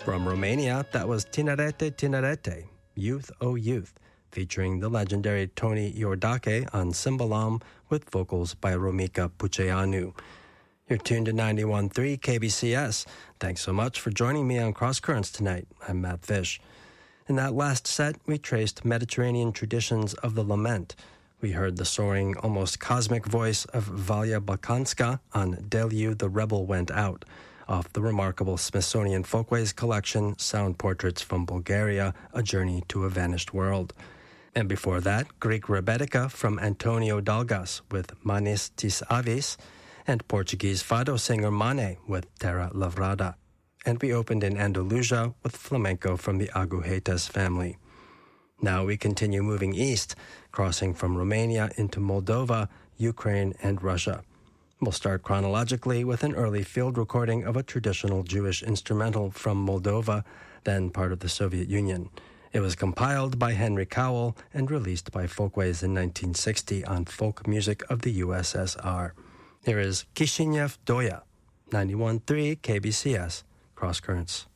From Romania, that was Tinerete Tinerete, Youth O Youth, featuring the legendary Tony Iordache on cymbalom with vocals by Romika Puceanu. You're tuned to 91.3 KBCS. Thanks so much for joining me on Cross Currents tonight. I'm Matt Fish. In that last set, we traced Mediterranean traditions of the lament. We heard the soaring, almost cosmic voice of Valia Balkanska on Deliu the Rebel Went Out, off the remarkable Smithsonian Folkways collection, Sound Portraits from Bulgaria, A Journey to a Vanished World. And before that, Greek Rebetica from Antonio Dalgas with Manis tis Avis, and Portuguese fado singer Mane with Terra Lavrada. And we opened in Andalusia with flamenco from the Agujetas family. Now we continue moving east, crossing from Romania into Moldova, Ukraine, and Russia. We'll start chronologically with an early field recording of a traditional Jewish instrumental from Moldova, then part of the Soviet Union. It was compiled by Henry Cowell and released by Folkways in 1960 on Folk Music of the USSR. Here is Kishinev Doya, 91.3 KBCS, Cross Currents.